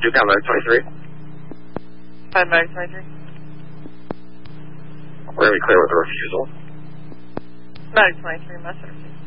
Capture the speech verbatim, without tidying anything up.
two pound Medic twenty-three. Five Medic twenty-three. We're going to be clear with the refusal. Medic twenty-three, message.